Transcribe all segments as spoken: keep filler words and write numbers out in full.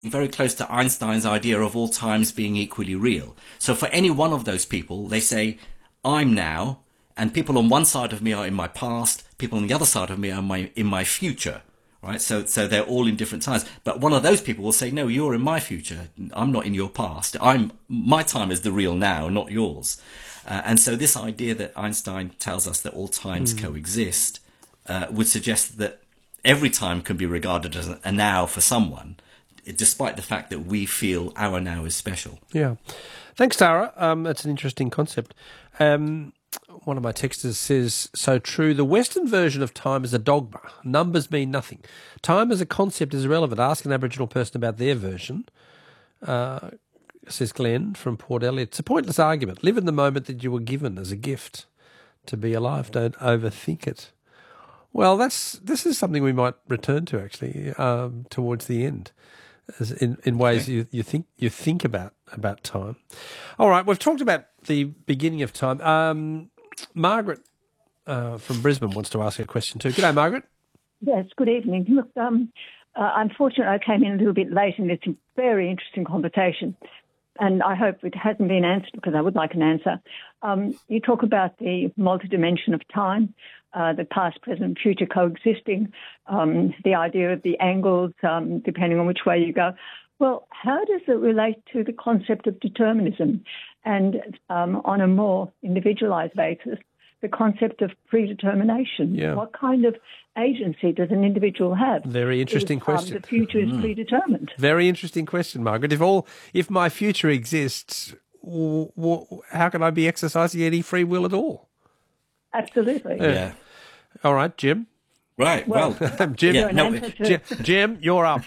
very close to Einstein's idea of all times being equally real. So for any one of those people, they say, I'm now, and people on one side of me are in my past, people on the other side of me are my, in my future. Right, so so they're all in different times, but one of those people will say, "No, you're in my future. I'm not in your past. I'm my time is the real now, not yours." Uh, and so this idea that Einstein tells us that all times Mm. coexist uh, would suggest that every time can be regarded as a now for someone, despite the fact that we feel our now is special. Yeah, thanks, Tara. Um, that's an interesting concept. Um, One of my texters says, so true, the Western version of time is a dogma. Numbers mean nothing. Time as a concept is irrelevant. Ask an Aboriginal person about their version, uh, says Glenn from Port Elliot. It's a pointless argument. Live in the moment that you were given as a gift to be alive. Don't overthink it. Well, that's this is something we might return to, actually, um, towards the end, as in, in ways okay. you, you think you think about, about time. All right, we've talked about the beginning of time. Um, Margaret uh, from Brisbane wants to ask a question too. G'day, Margaret. Yes, good evening. Look, um, uh, unfortunately, I came in a little bit late in this very interesting conversation, and I hope it hasn't been answered because I would like an answer. Um, you talk about the multidimension of time, uh, the past, present, future coexisting, um, the idea of the angles, um, depending on which way you go. Well, how does it relate to the concept of determinism and um, on a more individualised basis, the concept of predetermination? Yeah. What kind of agency does an individual have? Very interesting if, question. Um, the future is mm. predetermined. Very interesting question, Margaret. If all, if my future exists, w- w- how can I be exercising any free will at all? Absolutely. Yeah. yeah. All right, Jim. Right, well, well Jim, yeah, no, Jim, Jim, you're up.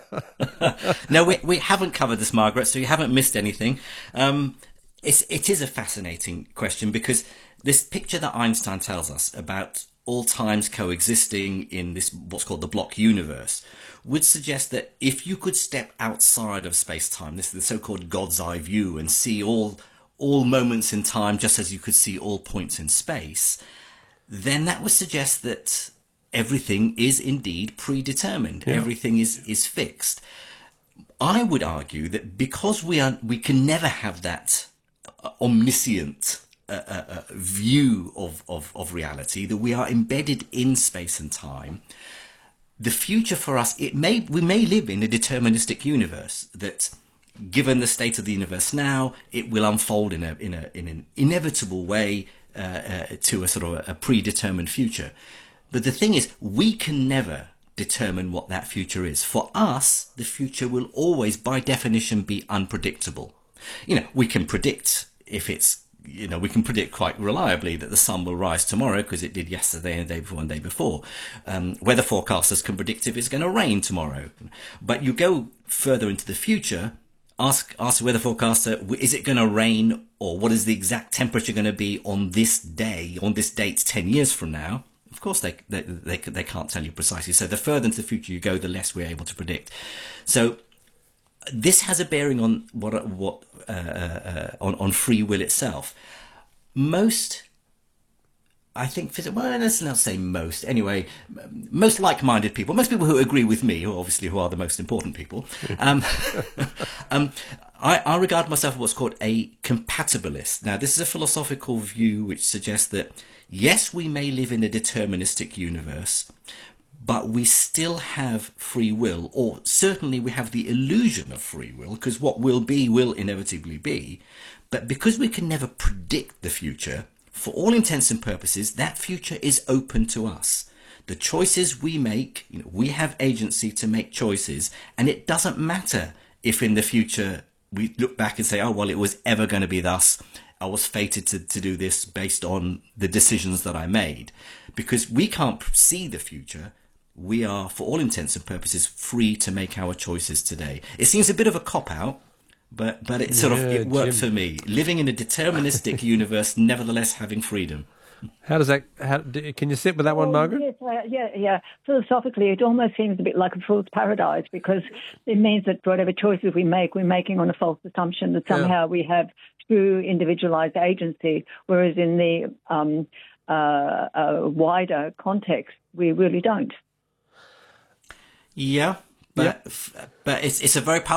No, we we haven't covered this, Margaret, so you haven't missed anything. Um, it's, it is a fascinating question because this picture that Einstein tells us about all times coexisting in this what's called the block universe would suggest that if you could step outside of space-time, this is the so-called God's eye view, and see all all moments in time just as you could see all points in space, then that would suggest that everything is indeed predetermined. Yeah. Everything is, is fixed. I would argue that because we are, we can never have that omniscient uh, uh, view of, of, of reality, that we are embedded in space and time. The future for us, it may, we may live in a deterministic universe that, given the state of the universe now, it will unfold in a, in a, in an inevitable way uh, uh, to a sort of a, a predetermined future. But the thing is, we can never determine what that future is. For us, the future will always, by definition, be unpredictable. You know, we can predict if it's, you know, we can predict quite reliably that the sun will rise tomorrow because it did yesterday and the day before and the day before. Um, weather forecasters can predict if it's going to rain tomorrow. But you go further into the future, ask, ask the weather forecaster, is it going to rain, or what is the exact temperature going to be on this day, on this date ten years from now? Of course, they, they they they can't tell you precisely. So the further into the future you go, the less we're able to predict. So this has a bearing on what what uh, uh, on on free will itself. Most, I think, well, let's not say most. Anyway, most like-minded people, most people who agree with me, who obviously who are the most important people. Um, um, I, I regard myself as what's called a compatibilist. Now, this is a philosophical view which suggests that, yes, we may live in a deterministic universe, but we still have free will, or certainly we have the illusion of free will, because what will be will inevitably be. But because we can never predict the future, for all intents and purposes, that future is open to us. The choices we make, you know, we have agency to make choices, and it doesn't matter if in the future we look back and say, oh, well, it was ever going to be thus. I was fated to, to do this based on the decisions that I made. Because we can't see the future, we are, for all intents and purposes, free to make our choices today. It seems a bit of a cop-out, but but it sort yeah, of it worked Jim. for me. Living in a deterministic universe, nevertheless having freedom. How does that? How, can you sit with that one, Margaret? Yes, uh, yeah, yeah. Philosophically, it almost seems a bit like a fool's paradise, because it means that whatever choices we make, we're making on a false assumption that somehow yeah. we have true individualized agency, whereas in the um, uh, uh, wider context, we really don't. Yeah, but Yep. but it's it's a very powerful